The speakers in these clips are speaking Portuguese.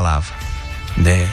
falava, né?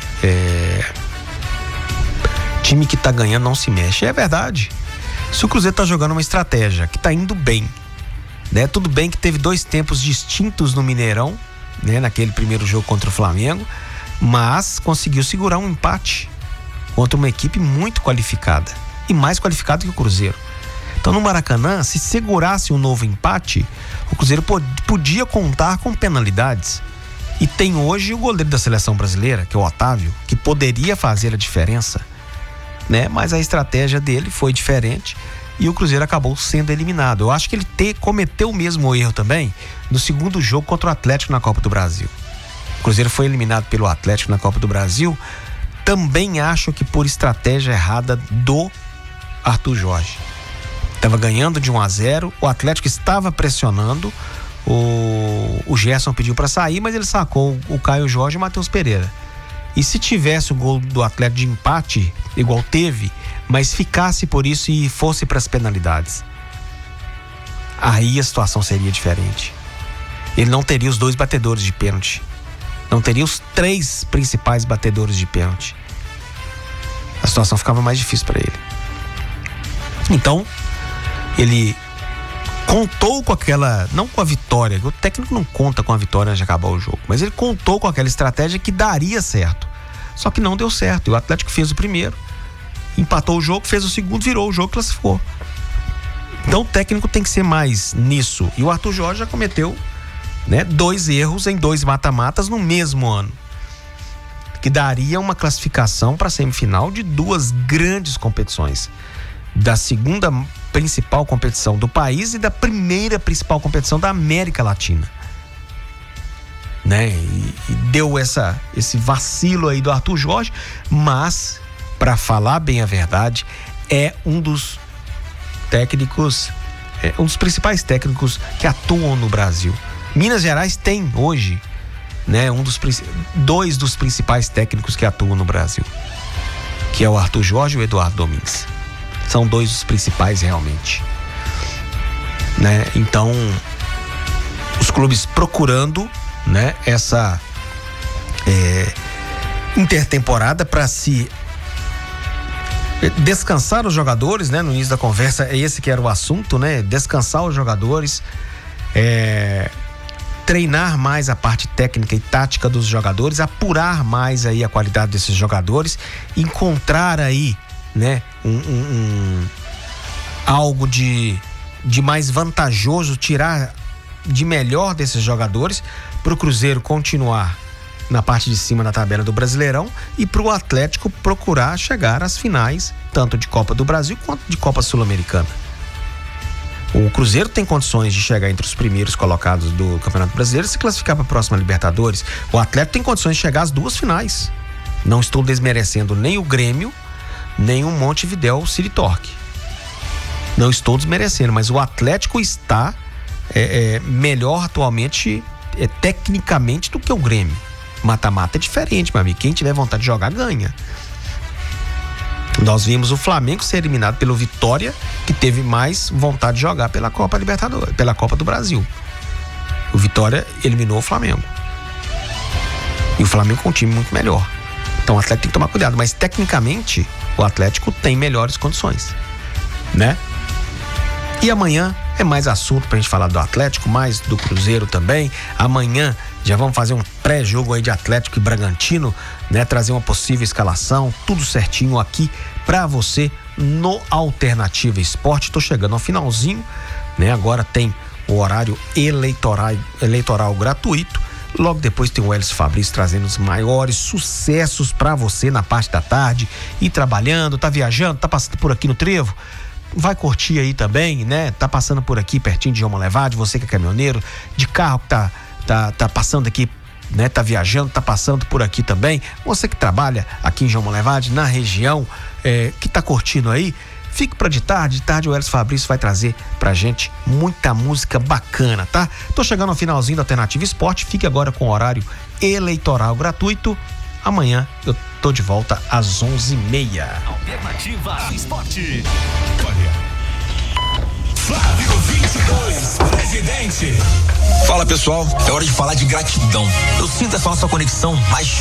Time que tá ganhando não se mexe. É verdade. Se o Cruzeiro tá jogando uma estratégia que tá indo bem, né? Tudo bem que teve 2 tempos distintos no Mineirão, né? Naquele primeiro jogo contra o Flamengo, mas conseguiu segurar um empate contra uma equipe muito qualificada e mais qualificada que o Cruzeiro. Então no Maracanã, se segurasse um novo empate, o Cruzeiro podia contar com penalidades. E tem hoje o goleiro da seleção brasileira, que é o Otávio, que poderia fazer a diferença, né? Mas a estratégia dele foi diferente e o Cruzeiro acabou sendo eliminado. Eu acho que ele cometeu o mesmo erro também no segundo jogo contra o Atlético na Copa do Brasil. O Cruzeiro foi eliminado pelo Atlético na Copa do Brasil. Também acho que por estratégia errada do Arthur Jorge. Estava ganhando de 1-0, o Atlético estava pressionando, o Gerson pediu para sair, mas ele sacou o Caio Jorge e o Matheus Pereira. E se tivesse o gol do Atlético de empate, igual teve, mas ficasse por isso e fosse para as penalidades, aí a situação seria diferente. Ele não teria os 2 batedores de pênalti, não teria os 3 principais batedores de pênalti. A situação ficava mais difícil para ele. Então, ele contou com aquela, não com a vitória, o técnico não conta com a vitória antes de acabar o jogo, mas ele contou com aquela estratégia que daria certo, só que não deu certo. E o Atlético fez o primeiro, empatou o jogo, fez o segundo, virou o jogo, classificou. Então o técnico tem que ser mais nisso, e o Arthur Jorge já cometeu, né, 2 erros em 2 mata-matas no mesmo ano, que daria uma classificação para a semifinal de 2 grandes competições, da segunda principal competição do país e da primeira principal competição da América Latina, né? E deu esse vacilo aí do Arthur Jorge, mas, para falar bem a verdade, é um dos técnicos, um dos principais técnicos que atuam no Brasil. Minas Gerais tem hoje, né, 2 dos principais técnicos que atuam no Brasil, que é o Arthur Jorge e o Eduardo Domingues. São 2 dos principais realmente, né? Então, os clubes procurando, né, essa intertemporada para se descansar os jogadores, né? No início da conversa, esse que era o assunto, né? Descansar os jogadores, treinar mais a parte técnica e tática dos jogadores, apurar mais aí a qualidade desses jogadores, encontrar aí, né, algo de mais vantajoso, tirar de melhor desses jogadores, para o Cruzeiro continuar na parte de cima da tabela do Brasileirão e para o Atlético procurar chegar às finais, tanto de Copa do Brasil quanto de Copa Sul-Americana. O Cruzeiro tem condições de chegar entre os primeiros colocados do Campeonato Brasileiro e se classificar para a próxima Libertadores. O Atlético tem condições de chegar às 2 finais. Não estou desmerecendo nem o Grêmio, nem o Montevidéu City Torque. Não estou desmerecendo, mas o Atlético está melhor atualmente, tecnicamente, do que o Grêmio. Mata-mata é diferente, meu amigo. Quem tiver vontade de jogar, ganha. Nós vimos o Flamengo ser eliminado pelo Vitória, que teve mais vontade de jogar pela Copa Libertadores, pela Copa do Brasil. O Vitória eliminou o Flamengo. E o Flamengo com um time muito melhor. Então o Atlético tem que tomar cuidado, mas tecnicamente o Atlético tem melhores condições, né? E amanhã é mais assunto pra gente falar do Atlético, mais do Cruzeiro também. Amanhã já vamos fazer um pré-jogo aí de Atlético e Bragantino, né? Trazer uma possível escalação, tudo certinho aqui pra você no Alternativa Esporte. Tô chegando ao finalzinho, né? Agora tem o horário eleitoral gratuito. Logo depois tem o Elcio Fabrício trazendo os maiores sucessos pra você na parte da tarde. Ir trabalhando, tá viajando, tá passando por aqui no Trevo, vai curtir aí também, né? Tá passando por aqui pertinho de João Levade, você que é caminhoneiro, de carro que tá passando aqui, né? Tá viajando, tá passando por aqui também. Você que trabalha aqui em João Levade, na região, que tá curtindo aí, fique pra de tarde o Elcio Fabrício vai trazer pra gente muita música bacana, tá? Tô chegando ao finalzinho da Alternativa Esporte, fique agora com o horário eleitoral gratuito. Amanhã eu tô de volta às 11h30. Alternativa Esporte. Flávio 22, presidente. Fala pessoal, é hora de falar de gratidão. Eu sinto essa nossa conexão mais